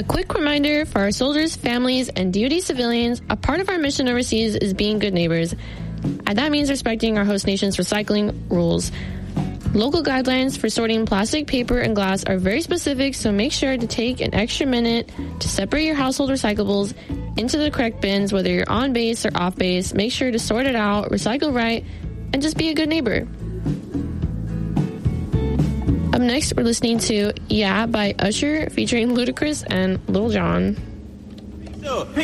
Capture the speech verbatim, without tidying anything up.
A quick reminder for our soldiers, families, and D O D civilians, a part of our mission overseas is being good neighbors. And that means respecting our host nation's recycling rules. Local guidelines for sorting plastic, paper, and glass are very specific, so make sure to take an extra minute to separate your household recyclables into the correct bins, whether you're on base or off base. Make sure to sort it out, recycle right, and just be a good neighbor. Up next, we're listening to Yeah by Usher featuring Ludacris and Lil Jon.